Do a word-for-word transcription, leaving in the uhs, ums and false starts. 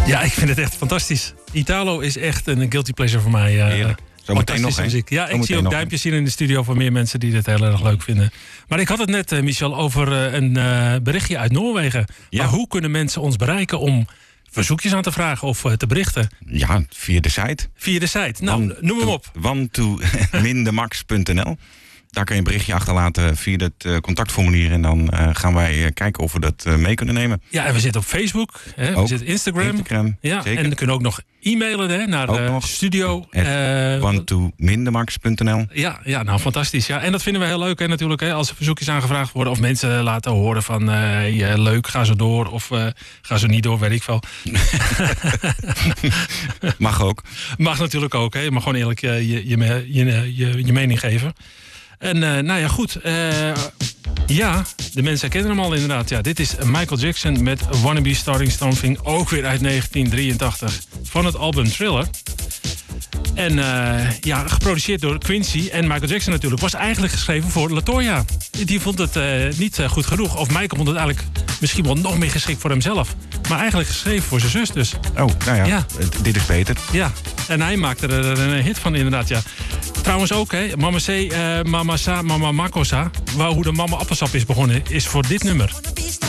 Ja, ik vind het echt fantastisch. Italo is echt een guilty pleasure voor mij. Uh, Heerlijk. Zo meteen nog, muziek. Ja, Zo ik zie ook nog duimpjes hier in de studio van meer mensen die dit heel erg leuk vinden. Maar ik had het net, uh, Michel, over uh, een uh, berichtje uit Noorwegen. Ja. Maar hoe kunnen mensen ons bereiken om verzoekjes aan te vragen of uh, te berichten? Ja, via de site. Via de site. Nou, One noem hem op. one to mindemax punt n l. Daar kan je een berichtje achterlaten via het uh, contactformulier. En dan uh, gaan wij uh, kijken of we dat uh, mee kunnen nemen. Ja, en we zitten op Facebook. Hè? We zitten Instagram. Instagram, ja, zeker. En we kunnen ook nog e-mailen hè, naar uh, studio. Uh, one to mindemax punt n l. Ja, ja, nou fantastisch. Ja. En dat vinden we heel leuk hè, natuurlijk. Hè, als er verzoekjes aangevraagd worden. Of mensen laten horen van uh, ja, leuk, ga zo door. Of uh, ga zo niet door, weet ik veel. Mag ook. Mag natuurlijk ook. Hè. Je mag gewoon eerlijk je, je, je, je, je, je mening geven. En uh, nou ja, goed. Uh, ja, de mensen herkennen hem al inderdaad. Ja, dit is Michael Jackson met Wannabe Starting Something. Ook weer uit negentien drieëntachtig. Van het album Thriller. En uh, ja, geproduceerd door Quincy en Michael Jackson natuurlijk. Was eigenlijk geschreven voor LaToya. Die vond het uh, niet uh, goed genoeg. Of Michael vond het eigenlijk misschien wel nog meer geschikt voor hemzelf. Maar eigenlijk geschreven voor zijn zus dus. Oh, nou ja, ja. dit is beter. Ja, en hij maakte er een hit van inderdaad, ja. Trouwens ook, hè, Mama C, uh, Mama Sa, Mama Makosa. Waar hoe de Mama Appelsap is begonnen, is voor dit nummer.